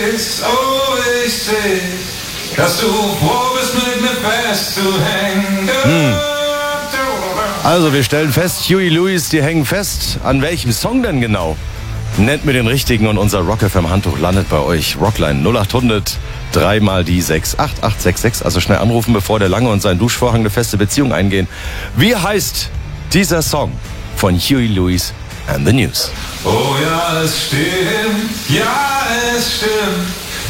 Oh, ich seh, dass du froh bist, mit mir festzuhängen. Also, wir stellen fest, Huey Lewis, die hängen fest. An welchem Song denn genau? Nennt mir den richtigen und unser Rock FM Handtuch landet bei euch. Rockline 0800 3 mal die 68866. Also schnell anrufen, bevor der Lange und sein Duschvorhang eine feste Beziehung eingehen. Wie heißt dieser Song von Huey Lewis and the News? Oh ja, es stimmt,